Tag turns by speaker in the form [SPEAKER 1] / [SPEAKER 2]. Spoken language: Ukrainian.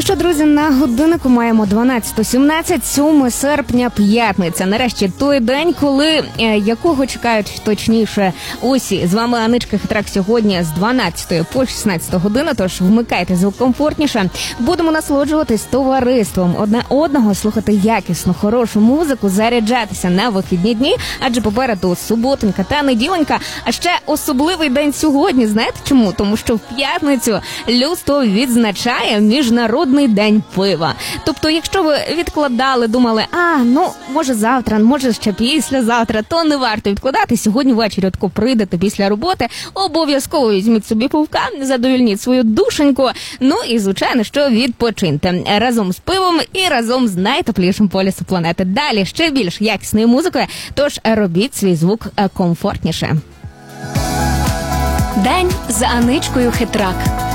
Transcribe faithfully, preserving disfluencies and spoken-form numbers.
[SPEAKER 1] що, друзі, на годиннику маємо дванадцята сімнадцять, сьоме серпня, п'ятниця. Нарешті той день, коли е, якого чекають точніше усі. З вами Аничка Хитрак сьогодні з дванадцятої по шістнадцяту годину, тож вмикайте звук комфортніше. Будемо насолоджуватись товариством одне одного, слухати якісну, хорошу музику, заряджатися на вихідні дні, адже попереду суботонька та неділенька, а ще особливий день сьогодні. Знаєте чому? Тому що в п'ятницю людство відзначає Міжнародний день пива. Тобто, якщо ви відкладали, думали, а, ну, може завтра, може ще післязавтра, то не варто відкладати. Сьогодні ввечері отко прийдете після роботи, обов'язково візьміть собі пивка, задовільніть свою душеньку, ну і, звичайно, що відпочиньте разом з пивом і разом з найтеплішим полюсу планети. Далі ще більш якісної музики, тож робіть свій звук комфортніше.
[SPEAKER 2] День з Аничкою Хитрак.